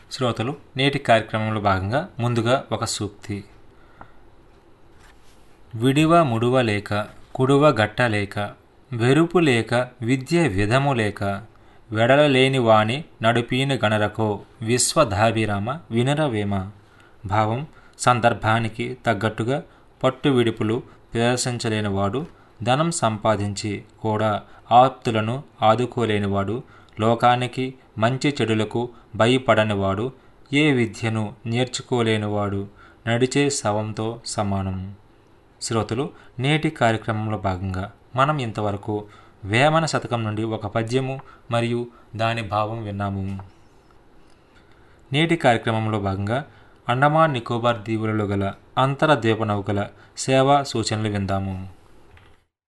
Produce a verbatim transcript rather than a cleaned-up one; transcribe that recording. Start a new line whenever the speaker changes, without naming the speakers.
శ్రోతలు నేటి కార్యక్రమంలో భాగంగా ముందుగా ఒక సూక్తి. విడివ ముడువ లేక కుడువ గట్ట లేక వెరుపు లేక విద్య విధము లేక వెడలలేని వాణి నడుపీన గణరకో విశ్వధాభిరామ వినరవేమ. భావం: సందర్భానికి తగ్గట్టుగా పట్టు విడుపులు ప్రదర్శించలేనివాడు, ధనం సంపాదించి కూడా ఆప్తులను ఆదుకోలేనివాడు, లోకానికి మంచి చెడులకు భయపడనివాడు, ఏ విద్యను నేర్చుకోలేనివాడు నడిచే శవంతో సమానం. శ్రోతలు నేటి కార్యక్రమంలో భాగంగా మనం ఇంతవరకు వేమన శతకం నుండి ఒక పద్యము మరియు దాని భావం విన్నాము. నేటి కార్యక్రమంలో భాగంగా అండమాన్ నికోబార్ దీవులలో గల అంతర ద్వీప నౌకల సేవా సూచనలు విందాము.